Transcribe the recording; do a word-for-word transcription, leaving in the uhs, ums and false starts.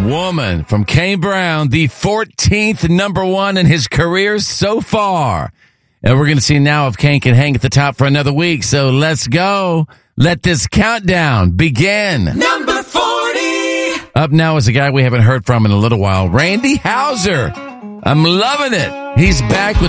Woman from Kane Brown, the fourteenth number one in his career so far. And we're going to see now if Kane can hang at the top for another week. So let's go. Let this countdown begin. Number forty. Up now is a guy we haven't heard from in a little while, Randy Houser. I'm loving it. He's back with